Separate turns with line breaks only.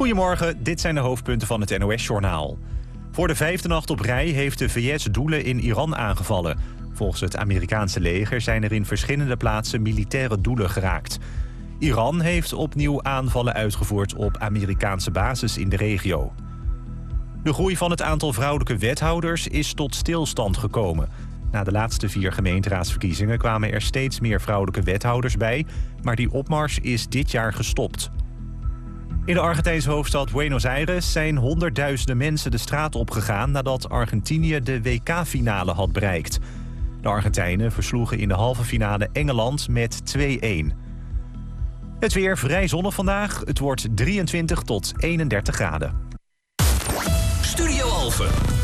Goedemorgen, dit zijn de hoofdpunten van het NOS-journaal. Voor de 5e nacht op rij heeft de VS doelen in Iran aangevallen. Volgens het Amerikaanse leger zijn er in verschillende plaatsen militaire doelen geraakt. Iran heeft opnieuw aanvallen uitgevoerd op Amerikaanse bases in de regio. De groei van het aantal vrouwelijke wethouders is tot stilstand gekomen. Na de laatste 4 gemeenteraadsverkiezingen kwamen er steeds meer vrouwelijke wethouders bij, maar die opmars is dit jaar gestopt. In de Argentijnse hoofdstad Buenos Aires zijn honderdduizenden mensen de straat opgegaan nadat Argentinië de WK-finale had bereikt. De Argentijnen versloegen in de halve finale Engeland met 2-1. Het weer vrij zonnig vandaag. Het wordt 23 tot 31 graden.
Studio Alphen.